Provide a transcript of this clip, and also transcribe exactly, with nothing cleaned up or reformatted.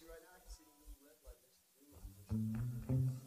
see right now, I can see the little red light next to the green light.